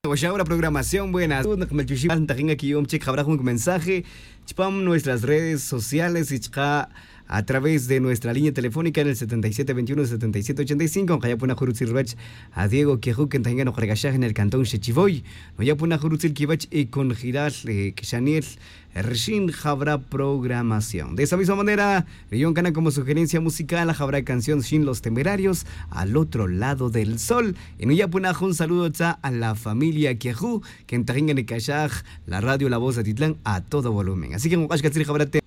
Ahora programación buenas. Habrá un mensaje. Chipam nuestras redes sociales y a través de nuestra línea telefónica en el 7721-7785. Kaya puna Jurutzil Rach a Diego Quejú que tengan en el cantón Chechivoy. No ya puna Jurutzil Kibach y con Giral Kishaniel Reshin habrá programación. De esa misma manera, Rion Cana como sugerencia musical, habrá canción Shin Los Temerarios al otro lado del sol. En Uyapuna un saludo a la familia Quejú que tengan en Kashaj, la radio La Voz de Titlán a todo volumen. Así que en Kashkatzil habrá